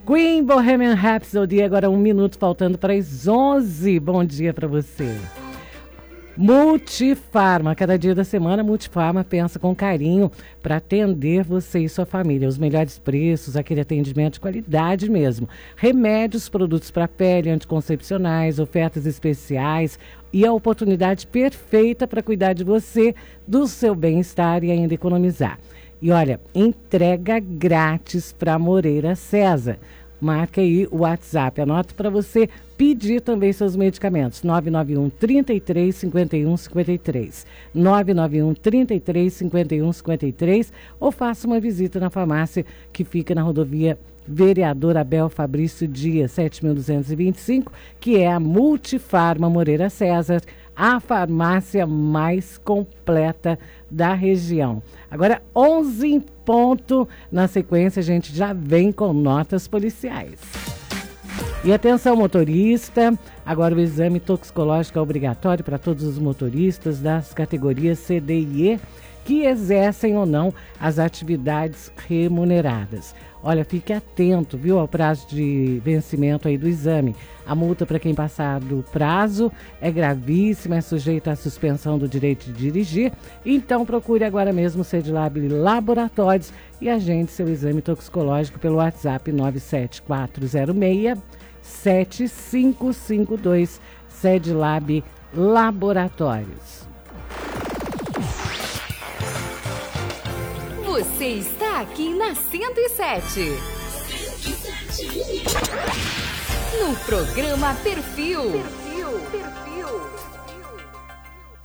Queen Bohemian Rhapsody, agora 1 minuto faltando para as 11. Bom dia para você. Multifarma, cada dia da semana Multifarma pensa com carinho para atender você e sua família. Os melhores preços, aquele atendimento de qualidade mesmo. Remédios, produtos para pele, anticoncepcionais, ofertas especiais e a oportunidade perfeita para cuidar de você, do seu bem-estar e ainda economizar. E olha, entrega grátis para Moreira César. Marque aí o WhatsApp, anota para você pedir também seus medicamentos. 991 33 51 53. 991 33 51 53 ou faça uma visita na farmácia que fica na rodovia Vereador Abel Fabrício Dias, 7.225, que é a Multifarma Moreira César, a farmácia mais completa da região. Agora, 11 em ponto. Na sequência, a gente já vem com notas policiais. E atenção, motorista, agora o exame toxicológico é obrigatório para todos os motoristas das categorias C, D e E que exercem ou não as atividades remuneradas. Olha, fique atento, viu, ao prazo de vencimento aí do exame. A multa para quem passar do prazo é gravíssima, é sujeita à suspensão do direito de dirigir. Então procure agora mesmo o Cedilab Laboratórios e agende seu exame toxicológico pelo WhatsApp 97406-7552, Cedilab Laboratórios. Você está aqui na 107. No programa Perfil.